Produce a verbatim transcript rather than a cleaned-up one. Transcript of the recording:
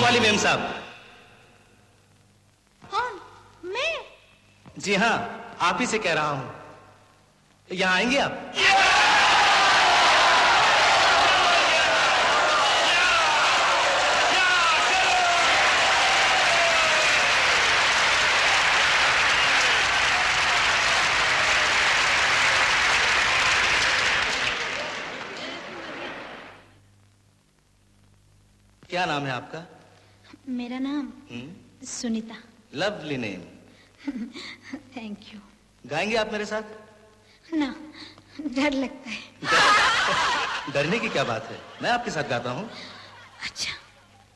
वाली मेम साहब। कौन? मैं? जी हाँ, आप ही से कह रहा हूँ। यहाँ आएंगे आप? क्या नाम है आपका? मेरा नाम हुँ? Sunita. Lovely name. Thank you. गाएंगे आप मेरे साथ? ना, डर लगता है। डरने की क्या बात है, मैं आपके साथ गाता हूँ। अच्छा।